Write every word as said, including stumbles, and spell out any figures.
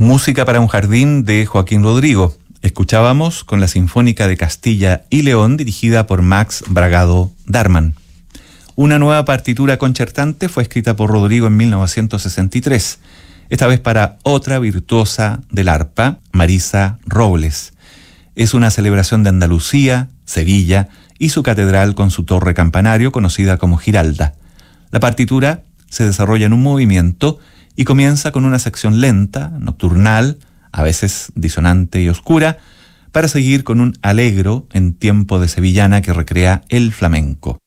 Música para un jardín de Joaquín Rodrigo. Escuchábamos con la Sinfónica de Castilla y León dirigida por Max Bragado Darman. Una nueva partitura concertante fue escrita por Rodrigo en mil novecientos sesenta y tres, esta vez para otra virtuosa del arpa, Marisa Robles. Es una celebración de Andalucía, Sevilla y su catedral con su torre campanario conocida como Giralda. La partitura se desarrolla en un movimiento y comienza con una sección lenta, nocturnal, a veces disonante y oscura, para seguir con un allegro en tiempo de sevillana que recrea el flamenco.